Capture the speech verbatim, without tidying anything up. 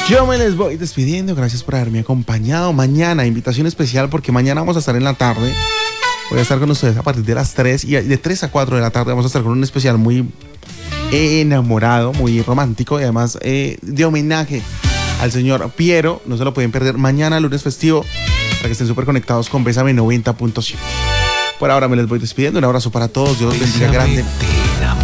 Yo me les voy despidiendo. Gracias por haberme acompañado. Mañana, invitación especial porque mañana vamos a estar en la tarde. Voy a estar con ustedes a partir de las tres y de tres a cuatro de la tarde vamos a estar con un especial muy enamorado, muy romántico y además eh, de homenaje al señor Piero. No se lo pueden perder mañana, lunes festivo, para que estén súper conectados con Bésame noventa punto siete. Por ahora me les voy despidiendo. Un abrazo para todos. Dios los bendiga grande.